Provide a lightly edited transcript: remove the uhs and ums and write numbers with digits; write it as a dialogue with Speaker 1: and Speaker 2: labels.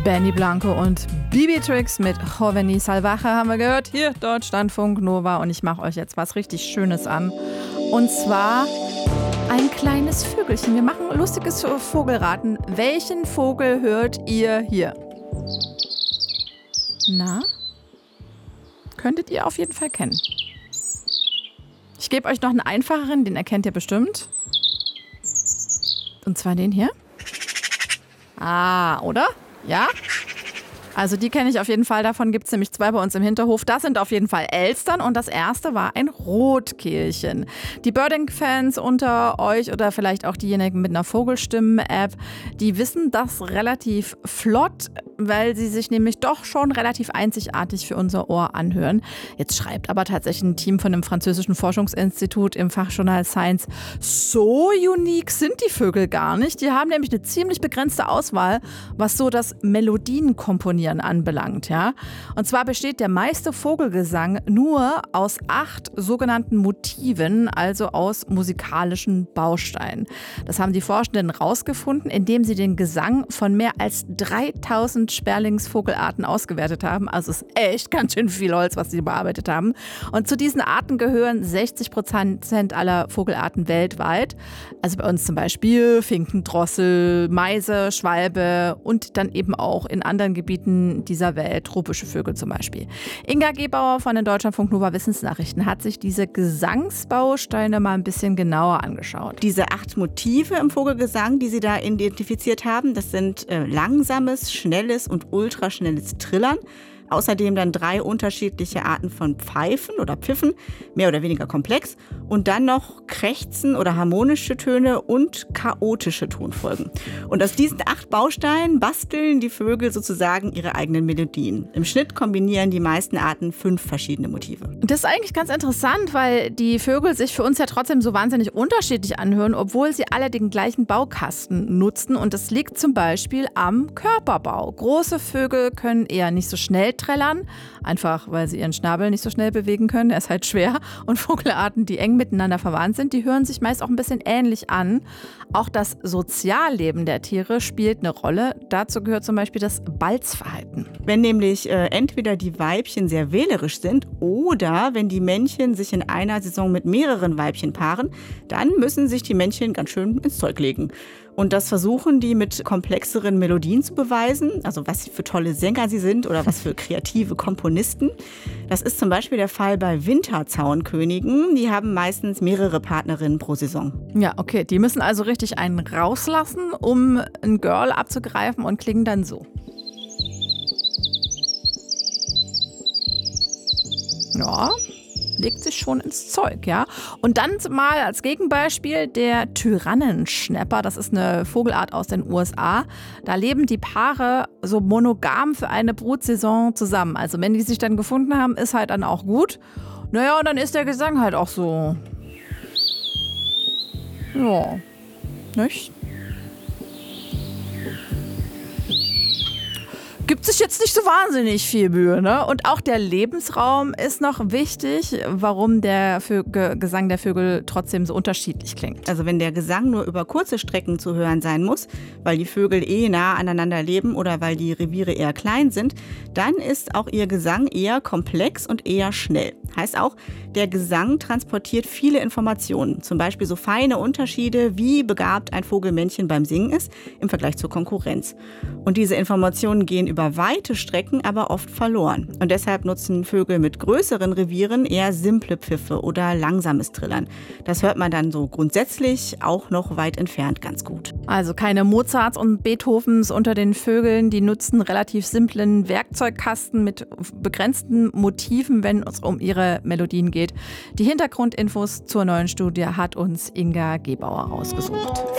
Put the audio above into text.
Speaker 1: Benny Blanco und Bibi Tricks mit Joveni Salvaje haben wir gehört. Hier, Deutschlandfunk Nova. Und ich mache euch jetzt was richtig Schönes an. Und zwar ein kleines Vögelchen. Wir machen lustiges Vogelraten. Welchen Vogel hört ihr hier? Na? Könntet ihr auf jeden Fall kennen. Ich gebe euch noch einen einfacheren, den erkennt ihr bestimmt. Und zwar den hier. Ah, oder? Ja? Also die kenne ich auf jeden Fall. Davon gibt es nämlich 2 bei uns im Hinterhof. Das sind auf jeden Fall Elstern und das erste war ein Rotkehlchen. Die Birding-Fans unter euch oder vielleicht auch diejenigen mit einer Vogelstimmen-App, die wissen das relativ flott, weil sie sich nämlich doch schon relativ einzigartig für unser Ohr anhören. Jetzt schreibt aber tatsächlich ein Team von einem französischen Forschungsinstitut im Fachjournal Science, so unique sind die Vögel gar nicht. Die haben nämlich eine ziemlich begrenzte Auswahl, was so das Melodienkomponieren anbelangt, ja. Und zwar besteht der meiste Vogelgesang nur aus 8 sogenannten Motiven, also aus musikalischen Bausteinen. Das haben die Forschenden rausgefunden, indem sie den Gesang von mehr als 3000 Sperlingsvogelarten ausgewertet haben. Also es ist echt ganz schön viel Holz, was sie bearbeitet haben. Und zu diesen Arten gehören 60% aller Vogelarten weltweit. Also bei uns zum Beispiel Finken, Drossel, Meise, Schwalbe und dann eben auch in anderen Gebieten dieser Welt, tropische Vögel zum Beispiel. Inga Gebauer von den Deutschlandfunk Nova Wissensnachrichten hat sich diese Gesangsbausteine mal ein bisschen genauer angeschaut.
Speaker 2: Diese 8 Motive im Vogelgesang, die sie da identifiziert haben, das sind langsames, schnelles und ultraschnelles Trillern. Außerdem dann 3 unterschiedliche Arten von Pfeifen oder Pfiffen, mehr oder weniger komplex. Und dann noch Krächzen oder harmonische Töne und chaotische Tonfolgen. Und aus diesen 8 Bausteinen basteln die Vögel sozusagen ihre eigenen Melodien. Im Schnitt kombinieren die meisten Arten 5 verschiedene Motive.
Speaker 1: Das ist eigentlich ganz interessant, weil die Vögel sich für uns ja trotzdem so wahnsinnig unterschiedlich anhören, obwohl sie alle den gleichen Baukasten nutzen. Und das liegt zum Beispiel am Körperbau. Große Vögel können eher nicht so schnell trällern, einfach weil sie ihren Schnabel nicht so schnell bewegen können. Er ist halt schwer. Und Vogelarten, die eng miteinander verwandt sind, die hören sich meist auch ein bisschen ähnlich an. Auch das Sozialleben der Tiere spielt eine Rolle. Dazu gehört zum Beispiel das Balzverhalten.
Speaker 2: Wenn nämlich entweder die Weibchen sehr wählerisch sind oder wenn die Männchen sich in einer Saison mit mehreren Weibchen paaren, dann müssen sich die Männchen ganz schön ins Zeug legen. Und das versuchen die mit komplexeren Melodien zu beweisen, also was für tolle Sänger sie sind oder was für kreative Komponisten. Das ist zum Beispiel der Fall bei Winterzaunkönigen. Die haben meistens mehrere Partnerinnen pro Saison.
Speaker 1: Ja, okay, die müssen also richtig einen rauslassen, um ein Girl abzugreifen und klingen dann so. Ja, legt sich schon ins Zeug, ja. Und dann mal als Gegenbeispiel der Tyrannenschnäpper. Das ist eine Vogelart aus den USA. Da leben die Paare so monogam für eine Brutsaison zusammen. Also wenn die sich dann gefunden haben, ist halt dann auch gut. Naja, und dann ist der Gesang halt auch so. Ja, nicht? Gibt sich jetzt nicht so wahnsinnig viel Mühe, ne? Und auch der Lebensraum ist noch wichtig, warum der Gesang der Vögel trotzdem so unterschiedlich klingt.
Speaker 2: Also wenn der Gesang nur über kurze Strecken zu hören sein muss, weil die Vögel nah aneinander leben oder weil die Reviere eher klein sind, dann ist auch ihr Gesang eher komplex und eher schnell. Heißt auch, der Gesang transportiert viele Informationen, zum Beispiel so feine Unterschiede, wie begabt ein Vogelmännchen beim Singen ist im Vergleich zur Konkurrenz. Und diese Informationen gehen über weite Strecken aber oft verloren. Und deshalb nutzen Vögel mit größeren Revieren eher simple Pfiffe oder langsames Trillern. Das hört man dann so grundsätzlich auch noch weit entfernt ganz gut.
Speaker 1: Also keine Mozarts und Beethovens unter den Vögeln, die nutzen relativ simplen Werkzeugkasten mit begrenzten Motiven, wenn es um ihre Melodien geht. Die Hintergrundinfos zur neuen Studie hat uns Inga Gebauer rausgesucht.